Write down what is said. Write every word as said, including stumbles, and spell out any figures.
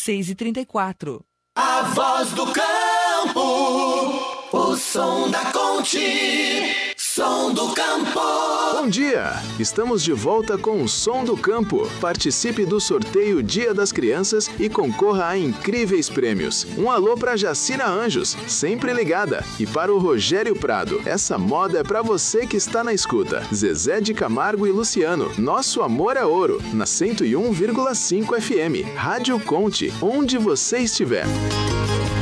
seis e trinta e quatro. A voz do campo, o som da Conte, som do campo. Bom dia! Estamos de volta com o Som do Campo. Participe do sorteio Dia das Crianças e concorra a incríveis prêmios. Um alô para Jacira Anjos, sempre ligada. E para o Rogério Prado, essa moda é para você que está na escuta. Zezé de Camargo e Luciano, nosso amor é ouro. Na cento e um vírgula cinco F M, Rádio Conte, onde você estiver.